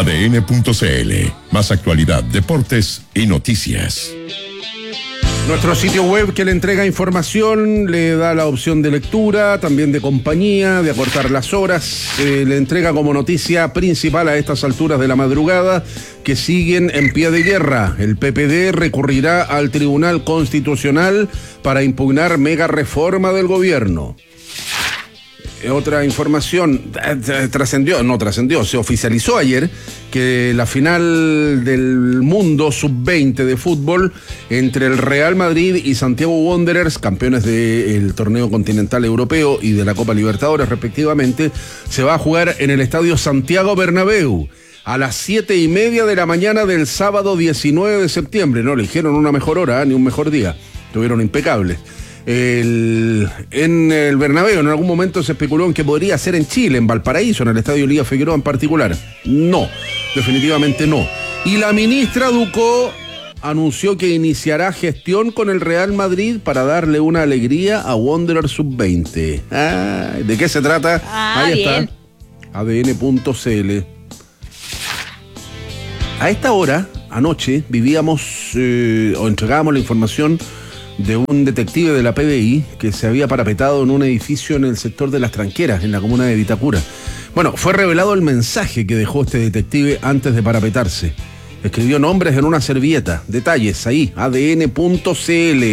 ADN.cl. Más actualidad, deportes y noticias. Nuestro sitio web que le entrega información, le da la opción de lectura, también de compañía, de acortar las horas, le entrega como noticia principal a estas alturas de la madrugada que siguen en pie de guerra. El PPD recurrirá al Tribunal Constitucional para impugnar mega reforma del gobierno. Otra información, se oficializó ayer que la final del mundo sub-20 de fútbol entre el Real Madrid y Santiago Wanderers, campeones del torneo continental europeo y de la Copa Libertadores respectivamente, se va a jugar en el estadio Santiago Bernabéu a las 7:30 de la mañana del sábado 19 de septiembre. No eligieron una mejor hora ni un mejor día, estuvieron impecables. En el Bernabéu en algún momento se especuló en que podría ser en Chile, en Valparaíso, en el Estadio Liga Figueroa en particular. No, definitivamente no. Y la ministra Ducó anunció que iniciará gestión con el Real Madrid para darle una alegría a Wanderers Sub-20. ¿De qué se trata? Ahí bien. Está, ADN.cl. A esta hora, anoche, vivíamos o entregábamos la información de un detective de la PDI que se había parapetado en un edificio en el sector de Las Tranqueras, en la comuna de Vitacura. Bueno, fue revelado el mensaje que dejó este detective antes de parapetarse. Escribió nombres en una servilleta. Detalles ahí, ADN.cl.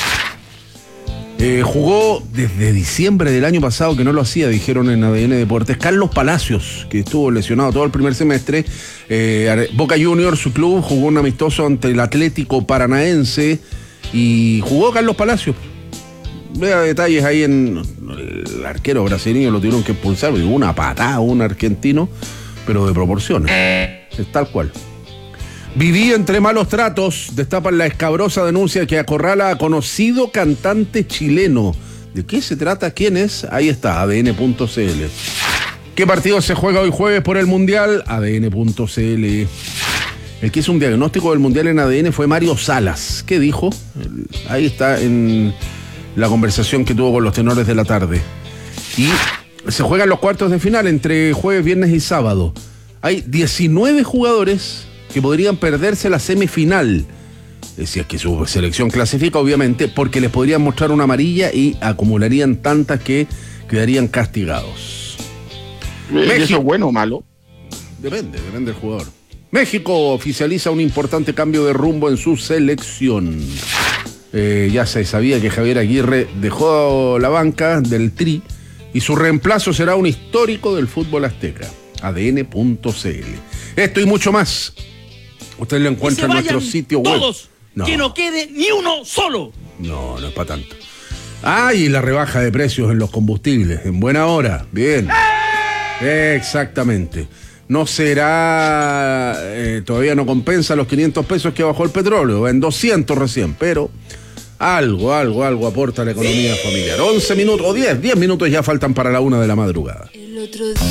Jugó desde diciembre del año pasado, que no lo hacía, dijeron en ADN Deportes, Carlos Palacios, que estuvo lesionado todo el primer semestre. Boca Juniors, su club, jugó un amistoso ante el Atlético Paranaense y jugó Carlos Palacios. Vea detalles ahí en el arquero brasileño, lo tuvieron que expulsar, una patada a un argentino, pero de proporciones, es tal cual. Viví entre malos tratos, destapan la escabrosa denuncia que acorrala a conocido cantante chileno. ¿De qué se trata? ¿Quién es? Ahí está, ADN.cl. ¿Qué partido se juega hoy jueves por el Mundial? ADN.cl. El que hizo un diagnóstico del Mundial en ADN fue Mario Salas. ¿Qué dijo? Ahí está en la conversación que tuvo con los tenores de la tarde. Y se juegan los cuartos de final entre jueves, viernes y sábado. Hay 19 jugadores que podrían perderse la semifinal. Si es que su selección clasifica, obviamente, porque les podrían mostrar una amarilla y acumularían tantas que quedarían castigados. ¿Eso es bueno o malo? Depende del jugador. México oficializa un importante cambio de rumbo en su selección. Ya se sabía que Javier Aguirre dejó la banca del Tri y su reemplazo será un histórico del fútbol azteca. ADN.cl. Esto y mucho más usted lo encuentra en nuestro sitio web. Todos, no. Que no quede ni uno solo. No es para tanto. Y la rebaja de precios en los combustibles, en buena hora. Bien. Exactamente. No será, todavía no compensa los 500 pesos que bajó el petróleo, va en 200 recién, pero algo aporta a la economía familiar. 11 minutos o 10 minutos ya faltan para la 1 de la madrugada.